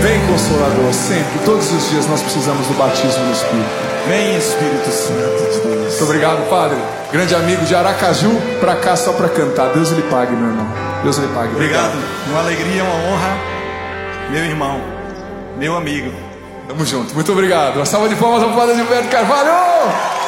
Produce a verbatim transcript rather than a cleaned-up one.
Vem, Consolador, sempre, todos os dias nós precisamos do batismo no Espírito. Vem, Espírito Santo de Deus. Muito obrigado, Padre. Grande amigo de Aracaju, pra cá só pra cantar. Deus lhe pague, meu irmão. Deus lhe pague. Obrigado. Obrigado. Uma alegria, uma honra. Meu irmão, meu amigo. Tamo junto. Muito obrigado. Uma salva de palmas ao Padre Gilberto Carvalho.